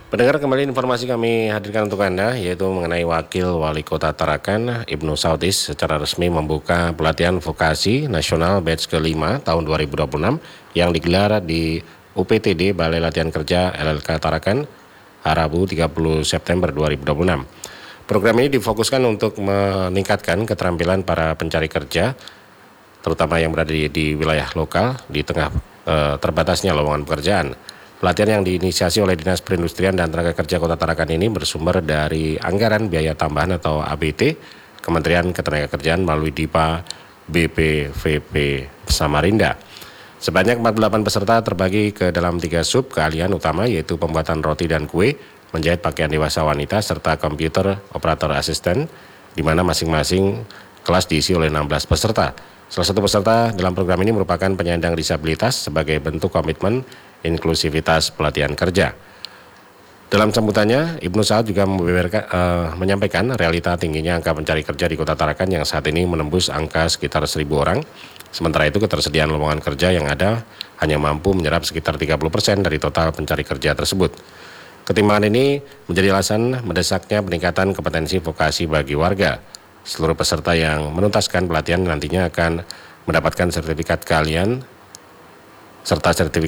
Pendengar, kembali informasi kami hadirkan untuk Anda, yaitu mengenai Wakil Wali Kota Tarakan, Ibnu Sautis, secara resmi membuka pelatihan vokasi nasional batch ke-5 tahun 2026 yang digelar di UPTD Balai Latihan Kerja LLK Tarakan, Rabu 30 September 2026. Program ini difokuskan untuk meningkatkan keterampilan para pencari kerja, terutama yang berada di wilayah lokal di tengah terbatasnya lowongan pekerjaan. Pelatihan yang diinisiasi oleh Dinas Perindustrian dan Tenaga Kerja Kota Tarakan ini bersumber dari anggaran biaya tambahan atau ABT Kementerian Ketenagakerjaan melalui DIPA BPVP Samarinda. Sebanyak 48 peserta terbagi ke dalam 3 sub keahlian utama, yaitu pembuatan roti dan kue, menjahit pakaian dewasa wanita, serta komputer operator asisten, di mana masing-masing kelas diisi oleh 16 peserta. Salah satu peserta dalam program ini merupakan penyandang disabilitas sebagai bentuk komitmen inklusivitas pelatihan kerja. Dalam sambutannya, Ibnu Saud juga menyampaikan realita tingginya angka pencari kerja di Kota Tarakan yang saat ini menembus angka sekitar 1.000 orang. Sementara itu ketersediaan lowongan kerja yang ada hanya mampu menyerap sekitar 30% dari total pencari kerja tersebut. Ketimpangan ini menjadi alasan mendesaknya peningkatan kompetensi vokasi bagi warga. Seluruh peserta yang menuntaskan pelatihan nantinya akan mendapatkan sertifikat keahlian serta sertifikat